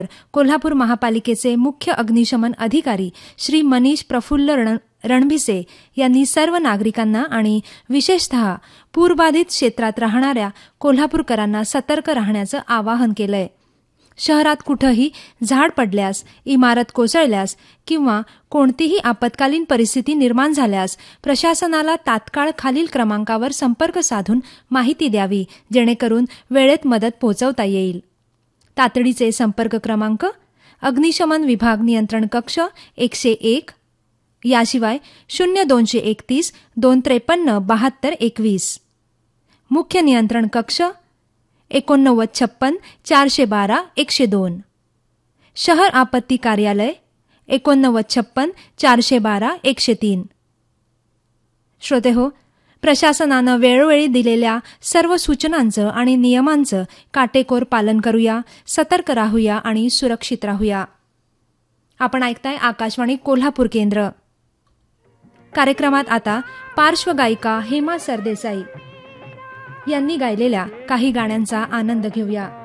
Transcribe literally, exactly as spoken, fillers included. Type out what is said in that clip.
कोल्हापूर महापालिकेचे मुख्य अग्निशमन अधिकारी श्री मनीष प्रफुल्ल रण रणभिसे यांनी सर्व नागरिकांना आणि विशेषतः पूरबाधित क्षेत्रात राहणाऱ्या कोल्हापूरकरांना सतर्क राहण्याचं आवाहन केलंय. शहरात कुठंही झाड पडल्यास, इमारत कोसळल्यास किंवा कोणतीही आपत्कालीन परिस्थिती निर्माण झाल्यास प्रशासनाला तात्काळ खालील क्रमांकावर संपर्क साधून माहिती द्यावी, जेणेकरून वेळेत मदत पोहोचवता येईल. तातडीचे संपर्क क्रमांक: अग्निशमन विभाग नियंत्रण कक्ष एकशे एक, याशिवाय शून्य दोनशे एकतीस दोन त्रेपन्न बहात्तर एकवीस. मुख्य नियंत्रण कक्ष एकोणनव्वद छप्पन चारशे बारा एकशे दोन. शहर आपत्ती कार्यालय एकोणनव्वद छप्पन चारशे बारा एकशे तीन. श्रोतेहो, प्रशासनानं वेळोवेळी दिलेल्या सर्व सूचनांचं आणि नियमांचं काटेकोर पालन करूया, सतर्क राहूया आणि सुरक्षित राहूया. आपण ऐकताय आकाशवाणी कोल्हापूर केंद्र. कार्यक्रमात आता पार्श्वगायिका हेमा सरदेसाई यांनी गायलेल्या काही गाण्यांचा आनंद घेऊया.